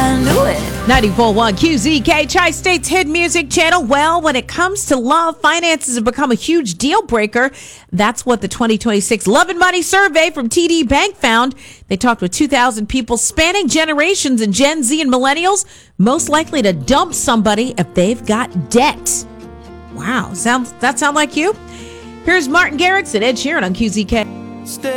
I knew it. 94.1 QZK, Tri-State's hit music channel. Well, when it comes to love, finances have become a huge deal breaker. That's what the 2026 Love and Money survey from TD Bank found. They talked with 2,000 people spanning generations in Gen Z and millennials, most likely to dump somebody if they've got debt. Wow, that sound like you? Here's Martin Garrix and Ed Sheeran on QZK.